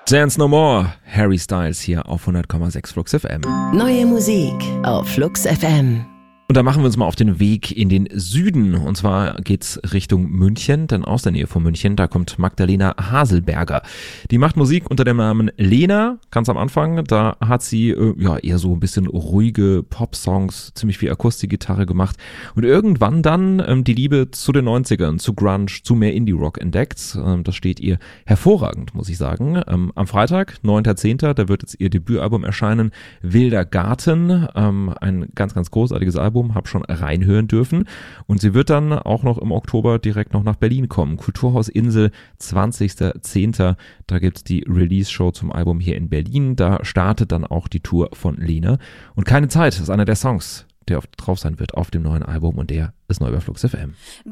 Dance No More, Harry Styles hier auf 100,6 Flux FM. Neue Musik auf Flux FM. Und da machen wir uns mal auf den Weg in den Süden. Und zwar geht's Richtung München, denn aus der Nähe von München, da kommt Magdalena Haselberger. Die macht Musik unter dem Namen Lena, ganz am Anfang. Da hat sie eher so ein bisschen ruhige Pop-Songs, ziemlich viel Akustikgitarre gemacht. Und irgendwann dann die Liebe zu den 90ern, zu Grunge, zu mehr Indie-Rock entdeckt. Das steht ihr hervorragend, muss ich sagen. Am Freitag, 9.10., da wird jetzt ihr Debütalbum erscheinen, Wilder Garten. Ein ganz, ganz großartiges Album. Habe schon reinhören dürfen und sie wird dann auch noch im Oktober direkt noch nach Berlin kommen. Kulturhaus Insel, 20.10. Da gibt's die Release-Show zum Album hier in Berlin. Da startet dann auch die Tour von Lena. Und Keine Zeit ist einer der Songs, der drauf sein wird auf dem neuen Album und der ist neu bei Flux FM.